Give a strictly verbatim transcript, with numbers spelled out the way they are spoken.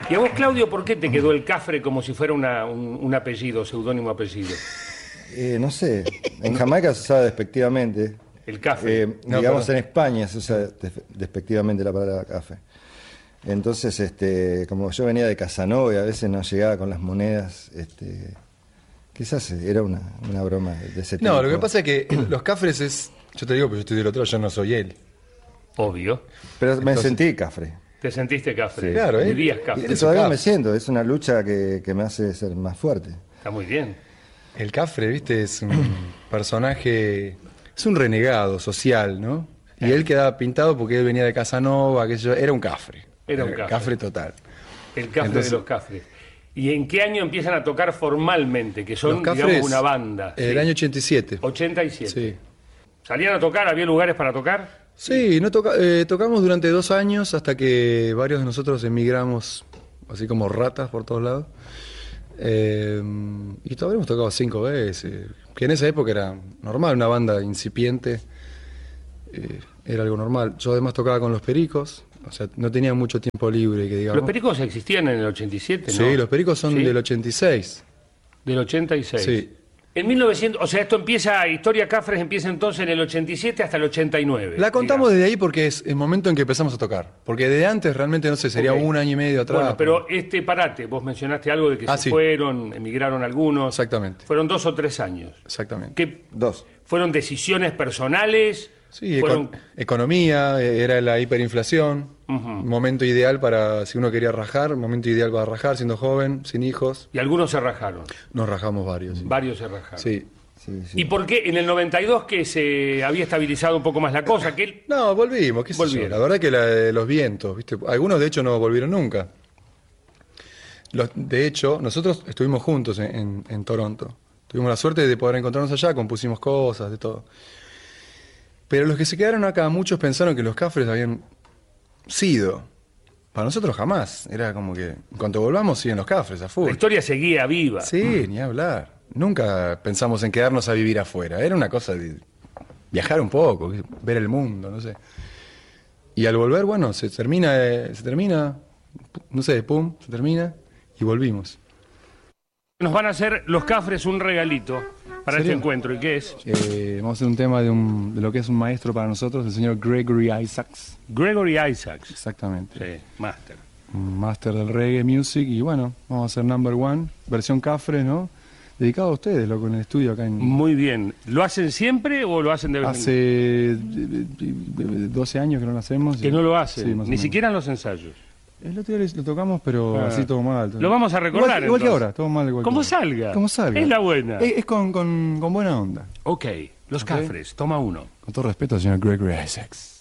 ¿Y a vos, Claudio, por qué te quedó el Cafre como si fuera una, un, un apellido, seudónimo apellido? Eh, no sé, en Jamaica se usa despectivamente. El Cafre. Eh, No, digamos, perdón. en España se usa des- despectivamente la palabra café. Entonces, este, como yo venía de Casanova y a veces no llegaba con las monedas, este, quizás era una, una broma de ese tipo. No, lo que pasa es que los Cafres es... Yo te digo, pero yo estoy del otro lado, yo no soy él. Obvio. Pero me Entonces- sentí cafre. Te sentiste Cafre. Sí. Claro, ¿eh? Vivías Y Cafre. Eso todavía cafre. me siento, es una lucha que, que me hace ser más fuerte. Está muy bien. El Cafre, viste, es un personaje... Es un renegado social, ¿no? Y él quedaba pintado porque él venía de Casanova, que yo, era un Cafre. Era un Cafre. Cafre total. El Cafre Entonces- de los Cafres. ¿Y en qué año empiezan a tocar formalmente? Que son, Los Cafres, digamos, una banda. El Sí. año ochenta y siete. ochenta y siete. Sí. ¿Salían a tocar? ¿Había lugares para tocar? Sí, no toca- eh, tocamos durante dos años hasta que varios de nosotros emigramos, así como ratas por todos lados. Eh, y todavía hemos tocado cinco veces, que en esa época era normal, una banda incipiente, eh, era algo normal. Yo además tocaba con Los Pericos, o sea, no tenía mucho tiempo libre, que digamos. Los Pericos existían en el ochenta y siete, ¿no? Sí, Los Pericos son Sí. del ochenta y seis. Del ochenta y seis. Sí. En mil novecientos, o sea, esto empieza, Historia Cafres empieza entonces en el ochenta y siete hasta el ochenta y nueve. La contamos digamos. desde ahí porque es el momento en que empezamos a tocar. Porque de antes realmente, no sé, sería Ok. un año y medio atrás. Bueno, pero este parate, vos mencionaste algo de que Ah, se sí. fueron, emigraron algunos. Exactamente. Fueron dos o tres años. Exactamente. ¿Qué Dos. fueron decisiones personales? Sí, eco- fueron... economía, eh, era la hiperinflación, Ujú. momento ideal para, si uno quería rajar, momento ideal para rajar, siendo joven, sin hijos. Y algunos se rajaron. Nos rajamos varios. Sí. Varios se rajaron. Sí. Sí, sí. ¿Y por qué en el noventa y dos que se había estabilizado un poco más la cosa? Que él... No, volvimos, qué sé yo. Volvieron. La verdad que la de los vientos, ¿viste? Algunos de hecho no volvieron nunca. Los- de hecho, nosotros estuvimos juntos en, en- en Toronto. Tuvimos la suerte de poder encontrarnos allá, compusimos cosas, de todo. Pero los que se quedaron acá, muchos pensaron que los Cafres habían sido. Para nosotros jamás. Era como que, en cuanto volvamos, siguen los Cafres a full. La historia seguía viva. Sí, ni hablar. Nunca pensamos en quedarnos a vivir afuera. Era una cosa de viajar un poco, ver el mundo, no sé. Y al volver, bueno, se termina, eh, se termina, no sé, pum, se termina y volvimos. Nos van a hacer los Cafres un regalito para ¿Serio? este encuentro. ¿Y qué es? Eh, vamos a hacer un tema de, un, de lo que es un maestro para nosotros, el señor Gregory Isaacs. Gregory Isaacs. Exactamente. Sí, máster. Un máster del reggae music. Y bueno, vamos a hacer number one, versión Cafre, ¿no? Dedicado a ustedes, loco, en el estudio acá en... Muy bien. ¿Lo hacen siempre o lo hacen de vez en Hace eh, eh, doce años que no lo hacemos. que no lo hacen? Sí, más o Ni menos. siquiera en los ensayos. El otro día lo tocamos, pero Ah. así todo mal. todo- Lo vamos a recordar, Igual, igual que entonces. ahora, todo mal igual que Como ahora. salga. Como salga. Es la buena. Es, es con, con, con buena onda. Ok, los Ok. Cafres, toma uno. Con todo respeto al señor Gregory Isaacs.